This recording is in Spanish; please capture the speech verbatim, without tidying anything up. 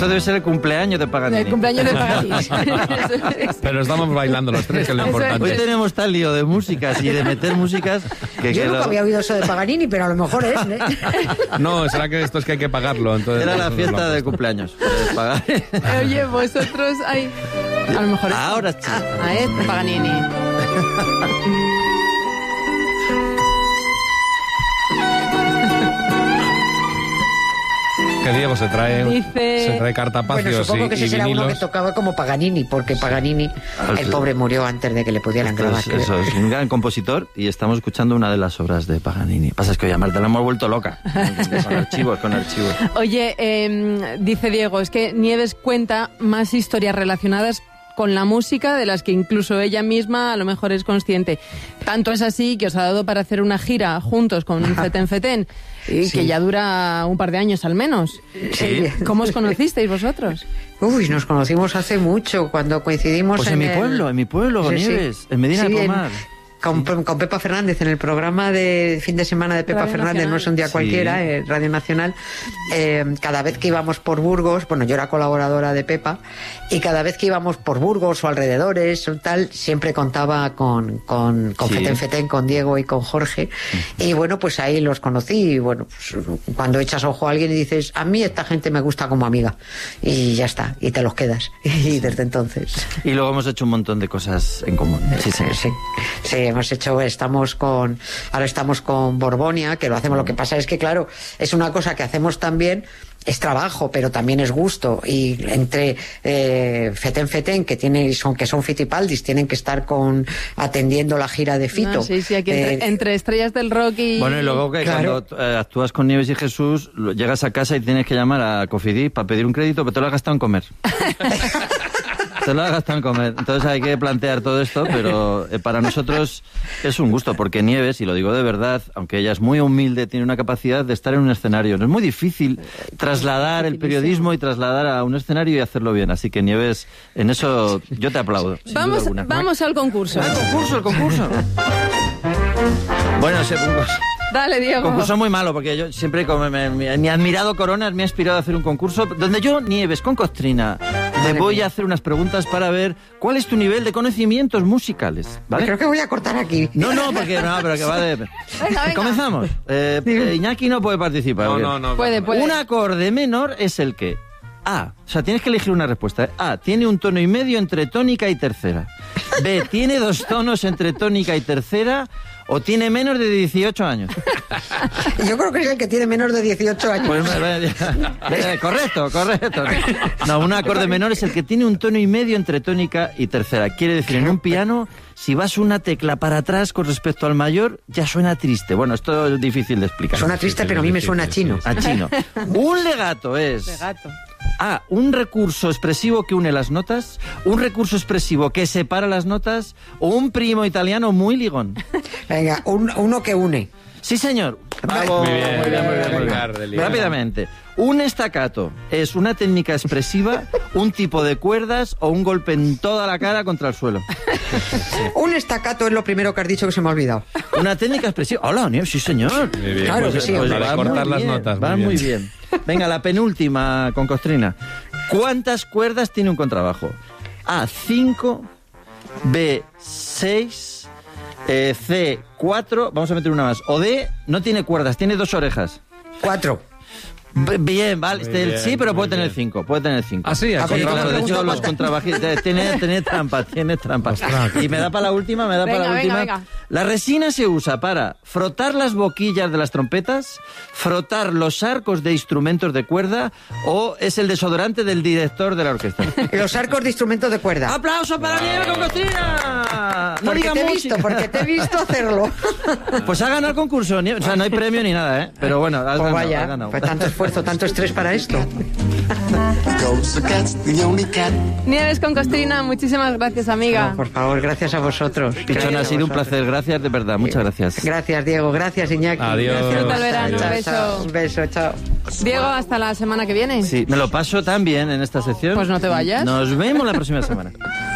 Esto debe ser el cumpleaños de Paganini. El cumpleaños de Paganini. Pero estamos bailando los tres, que es lo importante. Hoy tenemos tal lío de músicas y de meter músicas que... Yo que nunca lo... había oído eso de Paganini, pero a lo mejor es, ¿eh? No, será que esto es que hay que pagarlo. Entonces Era la nos fiesta lo de cumpleaños. Pagar. Oye, vosotros... Ay, a lo mejor... Ahora sí. Ah, ¿eh? Paganini. Que Diego se trae, Dice... se trae cartapacios Bueno, supongo y, que ese y será uno vinilos. que tocaba como Paganini, porque Paganini, el pobre, murió antes de que le pudieran Esto grabar. es, eso es un gran compositor y estamos escuchando una de las obras de Paganini. Pasa es que hoy a Marta la hemos vuelto loca. Con archivos, con archivos. Oye, eh, dice Diego, es que Nieves cuenta más historias relacionadas con la música de las que incluso ella misma a lo mejor es consciente. Tanto es así que os ha dado para hacer una gira juntos con Feten Feten, y Sí. que ya dura un par de años al menos. Sí. ¿Cómo os conocisteis vosotros? Uy, nos conocimos hace mucho, cuando coincidimos Pues en, en mi el- pueblo, en mi pueblo, Sí, sí. Nieves, en Medina Sí, de en- Pomar. Con, con Pepa Fernández, en el programa de fin de semana de Pepa Radio Fernández, Nacional. No es un día Sí. cualquiera, eh, Radio Nacional, eh, cada vez que íbamos por Burgos, bueno, yo era colaboradora de Pepa, y cada vez que íbamos por Burgos o alrededores o tal, siempre contaba con, con, con Sí. Feten Feten, con Diego y con Jorge, y bueno, pues ahí los conocí, y bueno, pues, cuando echas ojo a alguien y dices, a mí esta gente me gusta como amiga, y ya está, y te los quedas, y desde entonces... Y luego hemos hecho un montón de cosas en común. Sí, sí. Sí, sí, hemos hecho, estamos con, ahora estamos con Borbonia, que lo hacemos, lo que pasa es que claro, es una cosa que hacemos también, es trabajo, pero también es gusto, y entre eh, Feten Feten, que tiene, son, que son Fitipaldis, tienen que estar con, atendiendo la gira de Fito. No, sí, sí, aquí entre, Eh, entre estrellas del rock y... Bueno, y luego que Claro. cuando eh, actúas con Nieves y Jesús, lo- llegas a casa y tienes que llamar a Cofidis para pedir un crédito, pero te lo has gastado en comer. Te lo has gastado en comer. Entonces hay que plantear todo esto, pero eh, para nosotros es un gusto, porque Nieves, y lo digo de verdad, aunque ella es muy humilde, tiene una capacidad de estar en un escenario. No es muy difícil trasladar el periodismo y trasladar a un escenario y hacerlo bien. Así que Nieves, en eso yo te aplaudo. sin duda Vamos, alguna. vamos al concurso. ¡Ah, el concurso, el concurso! Bueno, ese concurso... Dale, Diego. Concurso muy malo, porque yo siempre, como me- me- mi admirado Coronas me ha inspirado a hacer un concurso donde yo, Nieves, con Costrina, te voy a hacer unas preguntas para ver cuál es tu nivel de conocimientos musicales, ¿vale? Creo que voy a cortar aquí. No, no, porque no, pero que va de... venga. Comenzamos. Eh, eh, Iñaki no puede participar. No, ¿o qué? no, no. Puede, puede. Un acorde menor es el que A, o sea, tienes que elegir una respuesta. A, tiene un tono y medio entre tónica y tercera. B, tiene dos tonos entre tónica y tercera. O tiene menos de dieciocho años. Yo creo que es el que tiene menos de dieciocho años. Pues, eh, correcto, correcto. No, un acorde menor es el que tiene un tono y medio entre tónica y tercera. Quiere decir, en un piano, si vas una tecla para atrás con respecto al mayor, ya suena triste. Bueno, esto es difícil de explicar. Suena triste, pero a mí me suena chino. A chino. Un legato es... Legato. A, un recurso expresivo que une las notas, un recurso expresivo que separa las notas, o un primo italiano muy ligón. Venga, un- uno que une. Sí, señor. Bravo. Muy bien, muy bien, muy bien, muy bien. ligar, de ligar. Rápidamente. Un estacato es una técnica expresiva, un tipo de cuerdas o un golpe en toda la cara contra el suelo. Un estacato es lo primero que has dicho que se me ha olvidado. Una técnica expresiva. Hola, Nieves, sí, señor. Muy bien. Claro que sí, Pues hombre. la de va cortar muy las bien, notas. Va muy muy bien. bien. Venga, la penúltima con Costrina. ¿Cuántas cuerdas tiene un contrabajo? A, cinco. B, seis. Eh, C, cuatro. Vamos a meter una más. O D, no tiene cuerdas, tiene dos orejas. Cuatro. B- Bien, vale. Muy este, bien, sí, pero muy puede tener bien. cinco. Puede tener cinco. Ah, sí, A así ver, Claro, ¿cómo de pregunta hecho, los cuántas? contrabajistas tiene, tiene trampa, tiene trampa. Ostras. Y me da para la última, me da Venga, para la venga, última. venga. La resina se usa para frotar las boquillas de las trompetas, frotar los arcos de instrumentos de cuerda o es el desodorante del director de la orquesta. Los arcos de instrumentos de cuerda. ¡Aplauso para Nieves con Costrina! No Porque diga te he música. visto, porque te he visto hacerlo. Pues ha ganado el concurso, Nieves. O sea, no hay premio ni nada, ¿eh? Pero bueno, has Pues ganado, vaya, has ganado. pues tanto esfuerzo, tanto estrés para esto. Nieves con Costrina, muchísimas gracias, amiga. No, por favor, gracias a vosotros. Pichón, Gracias ha a sido un vosotros. placer. Gracias, de verdad. Muchas gracias. Gracias, Diego. Gracias, Iñaki. Adiós. Disfruta el verano, Chao, un beso. chao. Un beso, chao. Diego, hasta la semana que viene. Sí, me lo paso tan bien en esta sección. Pues no te vayas. Nos vemos la próxima semana.